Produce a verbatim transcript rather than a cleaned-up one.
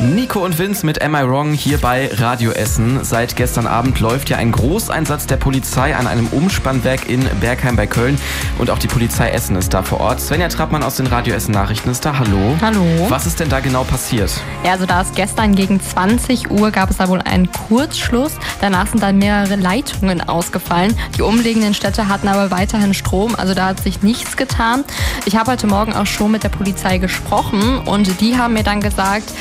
Nico und Vince mit Am I Wrong hier bei Radio Essen. Seit gestern Abend läuft ja ein Großeinsatz der Polizei an einem Umspannwerk in Bergheim bei Köln. Und auch die Polizei Essen ist da vor Ort. Svenja Trappmann aus den Radio Essen Nachrichten ist da. Hallo. Hallo. Was ist denn da genau passiert? Ja, also da ist gestern gegen zwanzig Uhr gab es da wohl einen Kurzschluss. Danach sind dann mehrere Leitungen ausgefallen. Die umliegenden Städte hatten aber weiterhin Strom. Also da hat sich nichts getan. Ich habe heute Morgen auch schon mit der Polizei gesprochen und die haben mir dann gesagt,